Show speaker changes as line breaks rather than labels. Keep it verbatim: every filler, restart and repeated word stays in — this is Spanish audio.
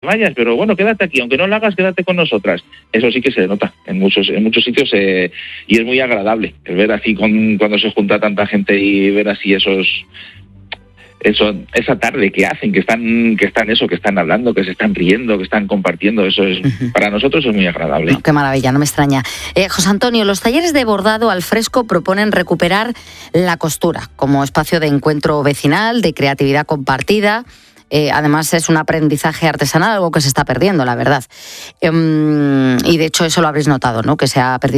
vayas, pero bueno, quédate aquí, aunque no lo hagas, quédate con nosotras. Eso sí que se nota en muchos en muchos sitios eh, y es muy agradable el ver así con, cuando se junta tanta gente y ver así esos eso esa tarde que hacen, que están que están eso, que están hablando, que se están riendo, que están compartiendo. Eso es uh-huh. Para nosotros es muy agradable.
No, qué maravilla, no me extraña. Eh, José Antonio, los talleres de bordado al fresco proponen recuperar la costura como espacio de encuentro vecinal, de creatividad compartida. Eh, además es un aprendizaje artesanal, algo que se está perdiendo, la verdad. Eh, y de hecho eso lo habréis notado, ¿no? Que se ha perdido